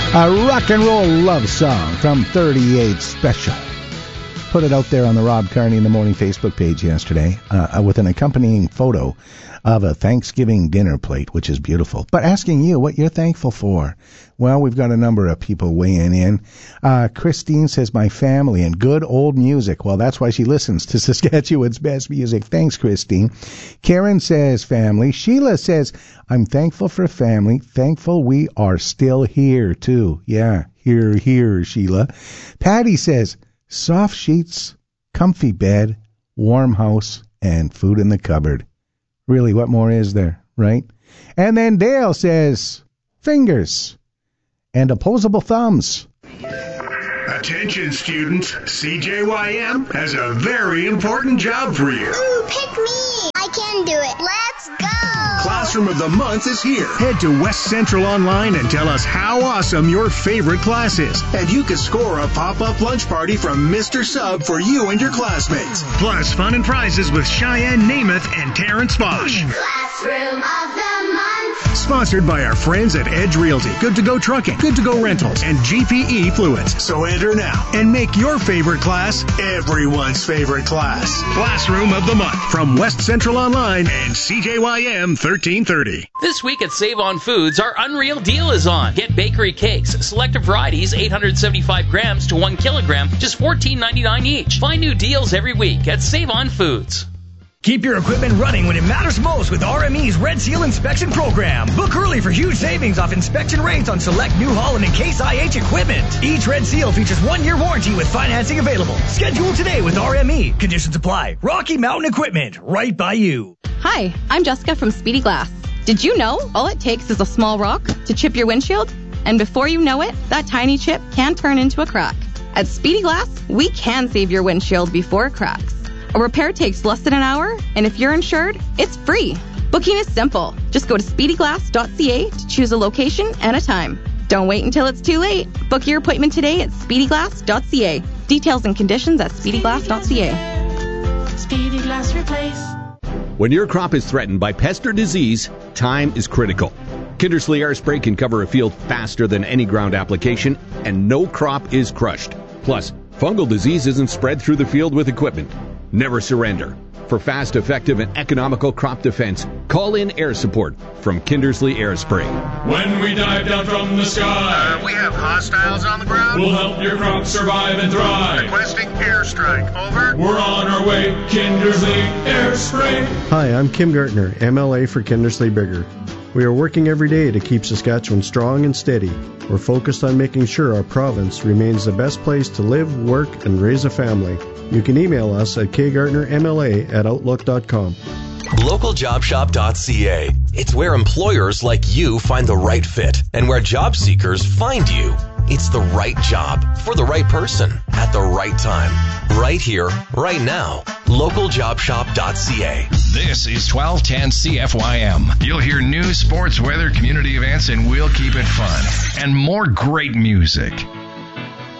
A rock and roll love song from 38 Special. Put it out there on the Rob Carney in the Morning Facebook page yesterday with an accompanying photo of a Thanksgiving dinner plate, which is beautiful. But asking you what you're thankful for. Well, we've got a number of people weighing in. Christine says, my family and good old music. Well, that's why she listens to Saskatchewan's best music. Thanks, Christine. Karen says, family. Sheila says, I'm thankful for family. Thankful we are still here, too. Yeah, here, Sheila. Patty says, soft sheets, comfy bed, warm house, and food in the cupboard. Really, what more is there, right? And then Dale says, fingers and opposable thumbs. Attention, students. CJYM has a very important job for you. Ooh, pick me. I can do it. Let's go. Classroom of the Month is here. Head to West Central Online and tell us how awesome your favorite class is. And you can score a pop-up lunch party from Mr. Sub for you and your classmates. Plus, fun and prizes with Cheyenne Namath and Terrence Bosch. Classroom of the Month. Sponsored by our friends at Edge Realty, Good to Go Trucking, Good to Go Rentals, and GPE Fluids. So enter now and make your favorite class everyone's favorite class. Classroom of the Month from West Central Online and CJYM 1330. This week at Save On Foods, our Unreal Deal is on. Get bakery cakes, selected varieties, 875 grams to 1 kilogram, just $14.99 each. Find new deals every week at Save On Foods. Keep your equipment running when it matters most with RME's Red Seal Inspection Program. Book early for huge savings off inspection rates on select New Holland and Case IH equipment. Each Red Seal features 1-year warranty with financing available. Schedule today with RME. Conditions apply. Rocky Mountain Equipment, right by you. Hi, I'm Jessica from Speedy Glass. Did you know all it takes is a small rock to chip your windshield? And before you know it, that tiny chip can turn into a crack. At Speedy Glass, we can save your windshield before it cracks. A repair takes less than an hour, and if you're insured, it's free. Booking is simple. Just go to speedyglass.ca to choose a location and a time. Don't wait until it's too late. Book your appointment today at speedyglass.ca. Details and conditions at speedyglass.ca. Speedy Glass Replace. When your crop is threatened by pest or disease, time is critical. Kindersley Air Spray can cover a field faster than any ground application, and no crop is crushed. Plus, fungal disease isn't spread through the field with equipment. Never surrender. For fast, effective, and economical crop defense, call in air support from Kindersley Air Spray. When we dive down from the sky, We have hostiles on the ground. we'll help your crop survive and thrive. Requesting airstrike. Over. We're on our way, Kindersley Air Spray. Hi, I'm Kim Gartner, MLA for Kindersley Bigger. We are working every day to keep Saskatchewan strong and steady. We're focused on making sure our province remains the best place to live, work, and raise a family. You can email us at kgartnermla@outlook.com. LocalJobShop.ca. It's where employers like you find the right fit and where job seekers find you. It's the right job for the right person at the right time. Right here, right now. LocalJobShop.ca. This is 1210 CFYM. You'll hear news, sports, weather, community events, and we'll keep it fun. And more great music.